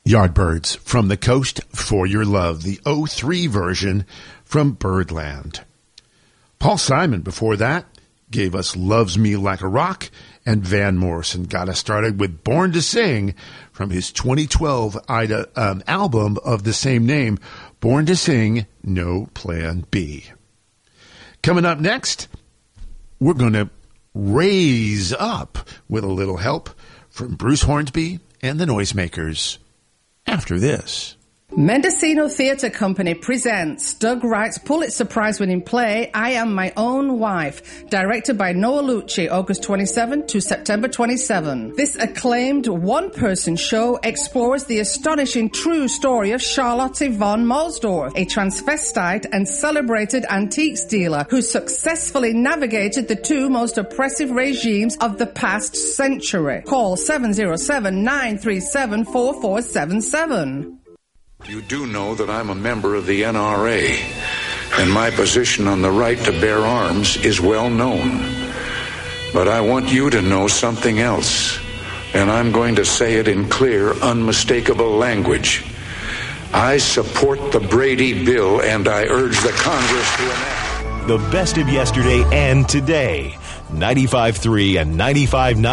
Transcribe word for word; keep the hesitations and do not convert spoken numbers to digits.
Yardbirds from the Coast for Your Love, the oh three version from Birdland. Paul Simon before that gave us Loves Me Like a Rock, and Van Morrison got us started with Born to Sing from his twenty twelve Ida, um, album of the same name, Born to Sing, No Plan B. Coming up next, we're going to raise up with a little help from Bruce Hornsby and the Noisemakers. After this. Mendocino Theatre Company presents Doug Wright's Pulitzer Prize-winning play, I Am My Own Wife, directed by Noah Lucci, August twenty-seventh to September twenty-seventh. This acclaimed one-person show explores the astonishing true story of Charlotte von Mosdorf, a transvestite and celebrated antiques dealer who successfully navigated the two most oppressive regimes of the past century. Call seven oh seven, nine three seven, four four seven seven. You do know that I'm a member of the N R A, and my position on the right to bear arms is well known. But I want you to know something else, and I'm going to say it in clear, unmistakable language. I support the Brady Bill, and I urge the Congress to enact the best of yesterday and today. ninety-five point three and ninety-five point nine